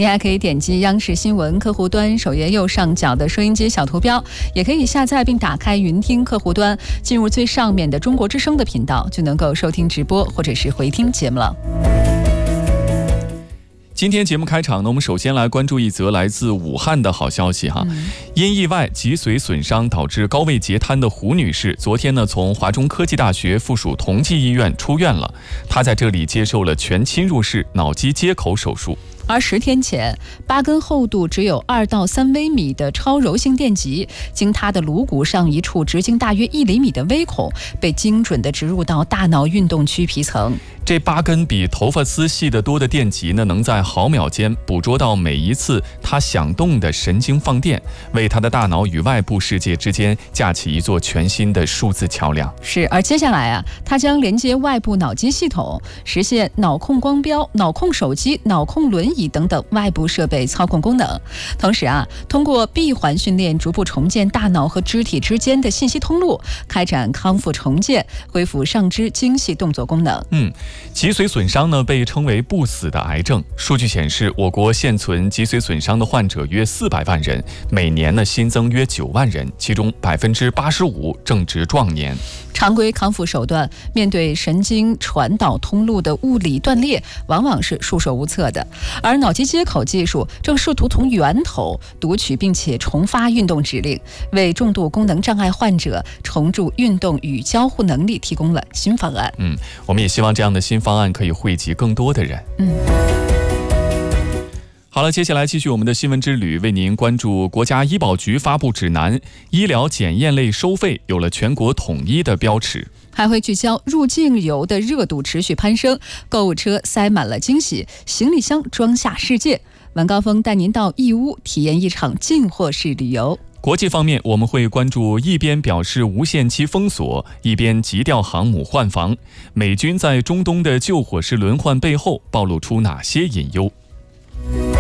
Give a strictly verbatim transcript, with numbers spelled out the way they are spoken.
你还可以点击央视新闻客户端首页右上角的收音机小图标，也可以下载并打开云听客户端，进入最上面的中国之声的频道，就能够收听直播或者是回听节目了。 今天节目开场呢，我们首先来关注一则来自武汉的好消息哈。嗯、因意外脊髓损伤导致高位截瘫的胡女士，昨天呢从华中科技大学附属同济医院出院了。她在这里接受了全侵入式脑机接口手术。 而十天前，八根厚度只有二到三微米的超柔性电极，经他的颅骨上一处直径大约一厘米的微孔，被精准地植入到大脑运动区皮层。 这八根比头发丝细得多的电极呢，能在毫秒间捕捉到每一次他响动的神经放电，为他的大脑与外部世界之间架起一座全新的数字桥梁。 是，而接下来啊，他将连接外部脑机系统，实现脑控光标、脑控手机、脑控轮椅等等外部设备操控功能。同时啊，通过闭环训练，逐步重建大脑和肢体之间的信息通路，开展康复重建，恢复上肢精细动作功能。 嗯。脊髓损伤呢被称为不死的癌症。数据显示，我国现存脊髓损伤的患者约四百万人，每年呢新增约九万人，其中百分之八十五正值壮年。 常规康复手段面对神经传导通路的物理断裂，往往是束手无策的。而脑机接口技术正试图从源头读取并且重发运动指令，为重度功能障碍患者重铸运动与交互能力提供了新方案。 嗯，我们也希望这样的新方案可以惠及更多的人。 嗯。 好了，接下来继续我们的新闻之旅，为您关注国家医保局发布指南，医疗检验类收费有了全国统一的标尺。 还会聚焦入境游的热度持续攀升，购物车塞满了惊喜，行李箱装下世界。晚高峰带您到义乌体验一场进货式旅游。 国际方面，我们会关注一边表示无限期封锁，一边急调航母换防。美军在中东的救火式轮换背后暴露出哪些隐忧？